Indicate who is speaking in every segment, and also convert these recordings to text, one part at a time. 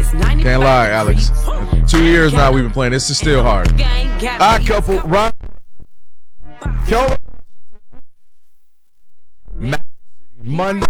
Speaker 1: Can't lie, Alex. 2 years now we've been playing. This is still hard. Odd Couple, Ron, Kelvin, Monday.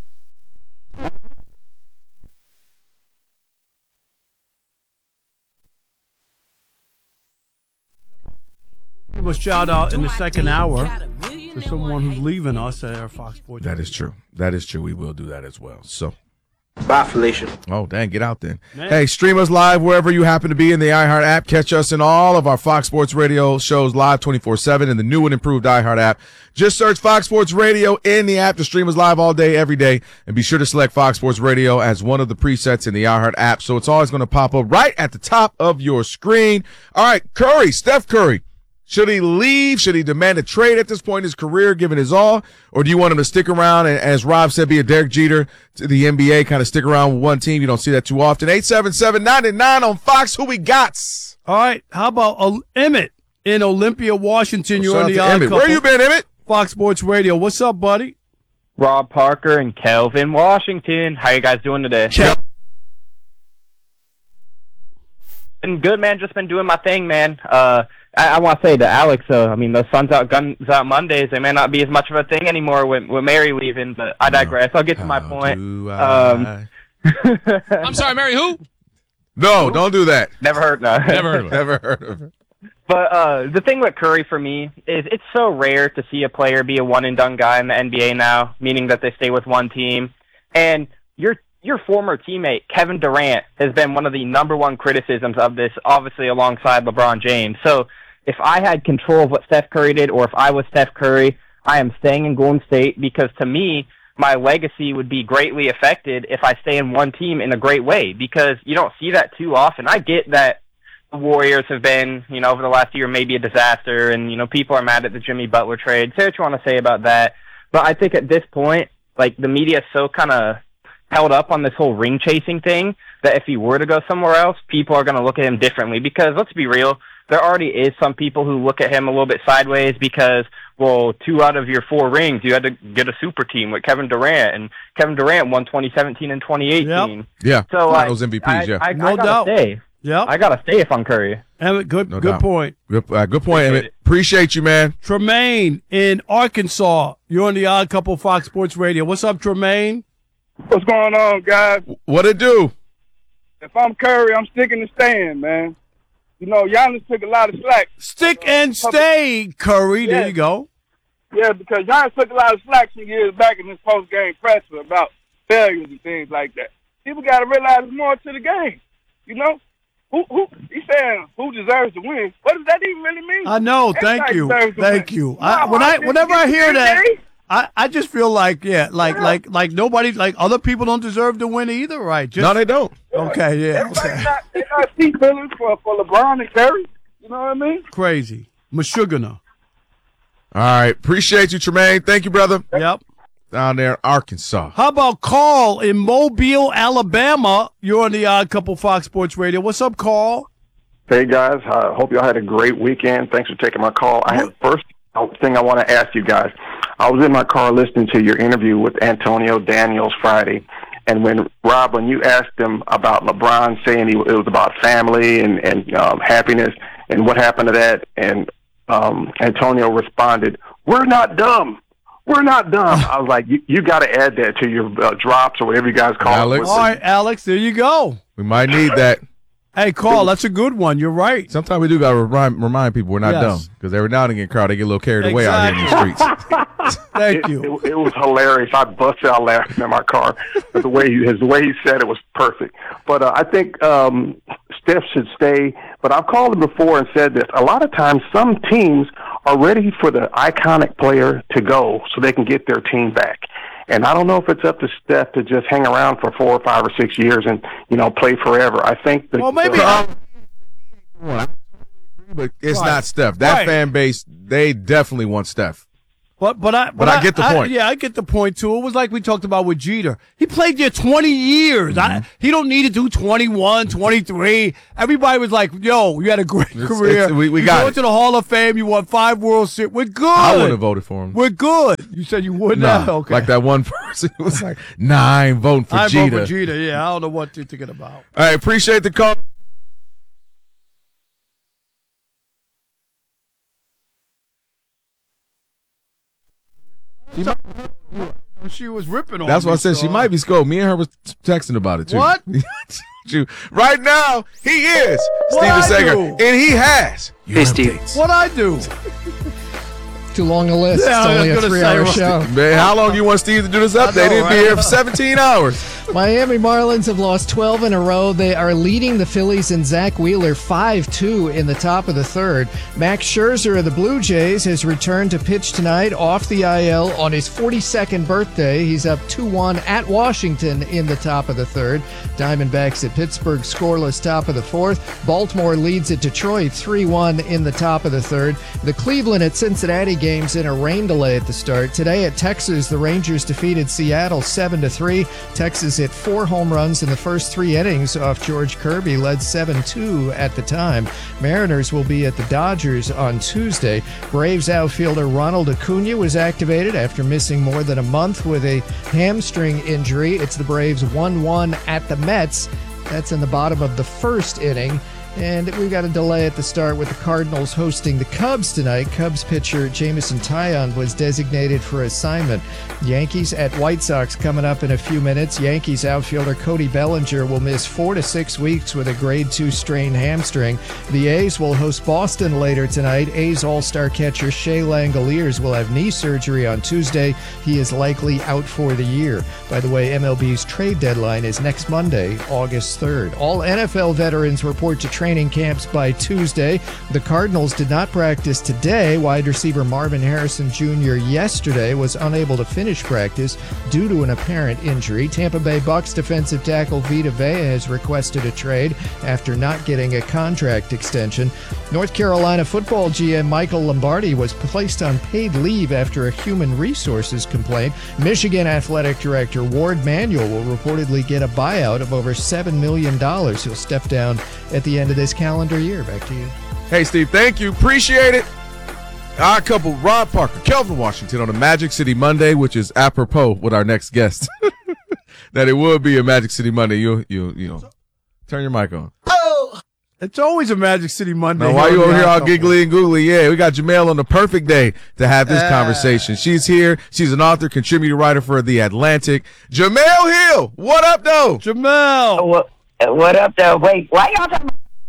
Speaker 2: Give a shout out in the second hour to someone who's leaving us at our Fox Sports.
Speaker 1: That is true. That is true. We will do that as well. So.
Speaker 3: Bye, Felicia.
Speaker 1: Oh, dang, get out then. Man. Hey, stream us live wherever you happen to be in the iHeart app. Catch us in all of our Fox Sports Radio shows live 24/7 in the new and improved iHeart app. Just search Fox Sports Radio in the app to stream us live all day, every day. And be sure to select Fox Sports Radio as one of the presets in the iHeart app. So it's always going to pop up right at the top of your screen. All right, Curry, Steph Curry. Should he leave? Should he demand a trade at this point in his career, given his all? Or do you want him to stick around and, as Rob said, be a Derek Jeter to the NBA, kind of stick around with one team? You don't see that too often. 877-99 on Fox. Who we got?
Speaker 2: All right. How about Emmett in Olympia, Washington? You're on the Odd Couple.
Speaker 1: Where you been, Emmett?
Speaker 2: Fox Sports Radio. What's up, buddy?
Speaker 4: Rob Parker and Kelvin Washington. How you guys doing today? Been good, man. Just been doing my thing, man. I want to say to Alex, I mean, those Suns out, Guns out Mondays, they may not be as much of a thing anymore with Mary leaving, but I digress. I'll get to my point.
Speaker 5: I'm sorry, Mary who?
Speaker 1: No, don't do that.
Speaker 4: Never heard of
Speaker 1: her.
Speaker 4: But the thing with Curry for me is it's so rare to see a player be a one-and-done guy in the NBA now, meaning that they stay with one team. And your former teammate, Kevin Durant, has been one of the number one criticisms of this, obviously alongside LeBron James. So if I had control of what Steph Curry did, or if I was Steph Curry, I am staying in Golden State because, to me, my legacy would be greatly affected if I stay in one team in a great way, because you don't see that too often. I get that the Warriors have been, over the last year, maybe a disaster, and, people are mad at the Jimmy Butler trade. Say what you want to say about that. But I think at this point, the media is so kind of held up on this whole ring chasing thing that if he were to go somewhere else, people are going to look at him differently, because let's be real, there already is some people who look at him a little bit sideways because, well, 2 out of your 4 rings, you had to get a super team with Kevin Durant, and Kevin Durant won 2017 and 2018.
Speaker 1: Yep. Yeah,
Speaker 4: so
Speaker 1: those MVPs,
Speaker 4: I gotta stay.
Speaker 2: Yep.
Speaker 4: I gotta stay if I'm Curry.
Speaker 2: Emmett, good point.
Speaker 1: Good point, Emmett. Appreciate you, man.
Speaker 2: Tremaine in Arkansas, you're on the Odd Couple Fox Sports Radio. What's up, Tremaine?
Speaker 6: What's going on, guys?
Speaker 1: What it do?
Speaker 6: If I'm Curry, I'm sticking to staying, man. Giannis took a lot of slack.
Speaker 2: Stick and stay, Curry. Yeah. There you go.
Speaker 6: Yeah, because Giannis took a lot of slack some years back in his post-game presser about failures and things like that. People got to realize there's more to the game. Who he's saying who deserves to win. What does that even really mean?
Speaker 2: I know. Thank you. Whenever I hear that, I just feel like nobody, other people don't deserve to win either, right?
Speaker 1: No, they don't.
Speaker 2: Okay, yeah. Okay.
Speaker 6: They're not seat fillers for LeBron and Curry. You know what I mean?
Speaker 2: Crazy. Mashugana.
Speaker 1: All right. Appreciate you, Tremaine. Thank you, brother.
Speaker 2: Yep.
Speaker 1: Down there in Arkansas.
Speaker 2: How about Carl in Mobile, Alabama? You're on the Odd Couple Fox Sports Radio. What's up, Carl?
Speaker 7: Hey, guys. I hope y'all had a great weekend. Thanks for taking my call. I have first thing I want to ask you guys. I was in my car listening to your interview with Antonio Daniels Friday, and when you asked him about LeBron saying it was about family and happiness and what happened to that, and Antonio responded, "We're not dumb. We're not dumb." I was like, you got to add that to your drops or whatever you guys call
Speaker 1: Alex.
Speaker 7: it.
Speaker 2: All right, Alex, there you go.
Speaker 1: We might need that.
Speaker 2: Hey, Carl, that's a good one. You're right.
Speaker 1: Sometimes we do got to remind people we're not dumb, because every now and again, Carl, they get a little carried away out here in the streets.
Speaker 2: Thank you.
Speaker 7: It was hilarious. I busted out laughing in my car. But the way he said it was perfect. But I think Steph should stay. But I've called him before and said this. A lot of times, some teams are ready for the iconic player to go so they can get their team back. And I don't know if it's up to Steph to just hang around for 4 or 5 or 6 years and play forever. I think
Speaker 2: maybe.
Speaker 1: But it's not Steph. That fan base, they definitely want Steph.
Speaker 2: But I get the point. I get the point too. It was like we talked about with Jeter. He played there 20 years.
Speaker 1: Mm-hmm.
Speaker 2: He don't need to do 21, 23. Everybody was like, "Yo, you had a great career.
Speaker 1: We got
Speaker 2: it to the Hall of Fame. You won 5 World Series. We're good."
Speaker 1: I wouldn't have voted for him.
Speaker 2: We're good. You said you wouldn't.
Speaker 1: No,
Speaker 2: Okay.
Speaker 1: like that one person who was like 9 voting for Jeter.
Speaker 2: Vote for Jeter. Yeah, I don't know what you're thinking about.
Speaker 1: All right, appreciate the call.
Speaker 2: She was ripping on
Speaker 1: That's
Speaker 2: me,
Speaker 1: what I said.
Speaker 2: so,
Speaker 1: She might be scolding. Me and her was texting about it, too.
Speaker 2: What?
Speaker 1: Right now, he is Steven Sager, and he has your updates.
Speaker 2: What I do?
Speaker 3: Too long a list.
Speaker 2: Yeah,
Speaker 3: it's only a 3-hour show.
Speaker 1: Man, how long you want Steve to do this update? He'll be here for 17 hours.
Speaker 3: Miami Marlins have lost 12 in a row. They are leading the Phillies and Zach Wheeler 5-2 in the top of the third. Max Scherzer of the Blue Jays has returned to pitch tonight off the IL on his 42nd birthday. He's up 2-1 at Washington in the top of the third. Diamondbacks at Pittsburgh scoreless top of the fourth. Baltimore leads at Detroit 3-1 in the top of the third. The Cleveland at Cincinnati games in a rain delay at the start. Today at Texas, the Rangers defeated Seattle 7-3. Texas hit 4 home runs in the first 3 innings off George Kirby, led 7-2 at the time. Mariners will be at the Dodgers on Tuesday. Braves outfielder Ronald Acuna was activated after missing more than a month with a hamstring injury. It's the Braves 1-1 at the Mets. That's in the bottom of the first inning. And we've got a delay at the start with the Cardinals hosting the Cubs tonight. Cubs pitcher Jameson Taillon was designated for assignment. Yankees at White Sox coming up in a few minutes. Yankees outfielder Cody Bellinger will miss 4 to 6 weeks with a grade 2 strained hamstring. The A's will host Boston later tonight. A's all-star catcher Shea Langoliers will have knee surgery on Tuesday. He is likely out for the year. By the way, MLB's trade deadline is next Monday, August 3rd. All NFL veterans report to training camps by Tuesday. The Cardinals did not practice today. Wide receiver Marvin Harrison Jr. yesterday was unable to finish practice due to an apparent injury. Tampa Bay Bucks defensive tackle Vita Vea has requested a trade after not getting a contract extension. North Carolina football GM Michael Lombardi was placed on paid leave after a human resources complaint. Michigan athletic director Ward Manuel will reportedly get a buyout of over $7 million. He'll step down at the end of this calendar year. Back to you.
Speaker 1: Hey, Steve, thank you. Appreciate it. Our couple, Rob Parker, Kelvin Washington on a Magic City Monday, which is apropos with our next guest. That it would be a Magic City Monday. You know, turn your mic on.
Speaker 2: It's always a Magic City Monday.
Speaker 1: Now, why you over here all giggly and googly? Yeah, we got Jamel on the perfect day to have this conversation. She's here. She's an author, contributor, writer for The Atlantic. Jamel Hill, what up, though?
Speaker 2: Jamel.
Speaker 5: What up, though? Wait, why y'all talking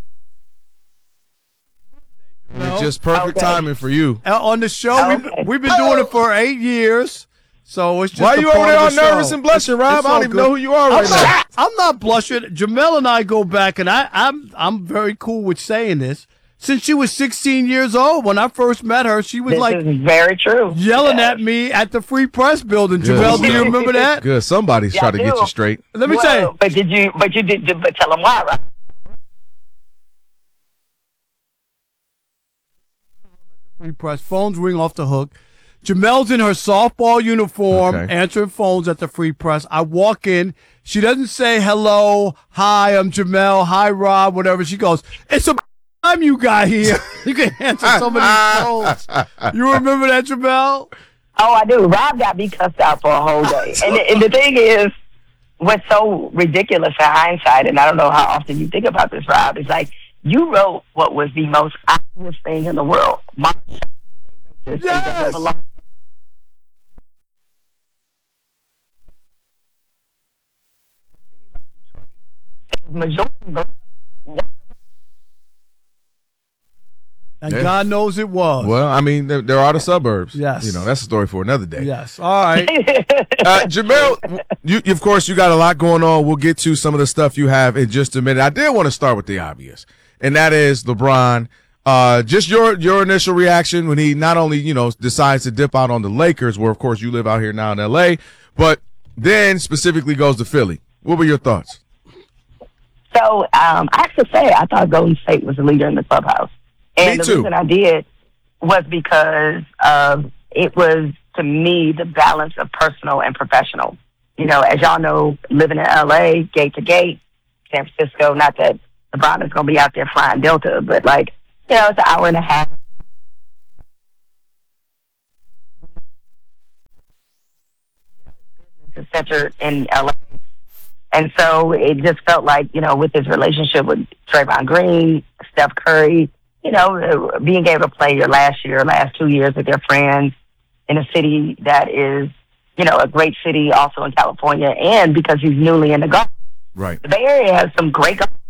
Speaker 5: about?
Speaker 1: Just perfect timing for you.
Speaker 2: On the show, we've been doing it for 8 years. So it's just
Speaker 1: why are you over there all nervous and blushing, Rob? I don't even know who you are right now.
Speaker 2: I'm not blushing. Jamel and I go back, and I'm very cool with saying this. Since she was 16 years old, when I first met her, she was
Speaker 5: This is very true.
Speaker 2: Yelling at me at the Free Press building.
Speaker 1: Good.
Speaker 2: Jamel, do you remember that?
Speaker 1: Good. Somebody's trying to get you straight.
Speaker 2: Let me tell you.
Speaker 5: But tell them why, right?
Speaker 2: Free Press. Phones ring off the hook. Jamel's in her softball uniform, answering phones at the Free Press. I walk in. She doesn't say hello, hi, I'm Jamel, hi, Rob, whatever. She goes, it's a time you got here. You can answer some of these phones. You remember that, Jamel?
Speaker 5: Oh, I do. Rob got me cussed out for a whole day. And the thing is, what's so ridiculous in hindsight, and I don't know how often you think about this, Rob, is like, you wrote what was the most obvious thing in the world.
Speaker 2: Yes. And God knows it was.
Speaker 1: Well, I mean, there are the suburbs.
Speaker 2: Yes.
Speaker 1: You know, that's a story for another day.
Speaker 2: Yes. All right.
Speaker 1: Jamel, you of course, you got a lot going on. We'll get to some of the stuff you have in just a minute. I did want to start with the obvious, and that is LeBron. Just your initial reaction when he not only, decides to dip out on the Lakers, where, of course, you live out here now in L.A., but then specifically goes to Philly. What were your thoughts?
Speaker 5: So, I have to say, I thought Golden State was the leader in the clubhouse. And
Speaker 1: Me
Speaker 5: the
Speaker 1: too.
Speaker 5: reason I did was because it was to me, the balance of personal and professional. You know, as y'all know, living in LA, gate to gate, San Francisco, not that LeBron is going to be out there flying Delta, but like, you know, it's an hour and a half. It's centered in LA. And so it just felt like, you know, with his relationship with Draymond Green, Steph Curry, you know, being able to play your last 2 years with their friends in a city that is, you know, a great city also in California, and because he's newly in the golf.
Speaker 1: Right.
Speaker 5: The Bay Area has some great golf.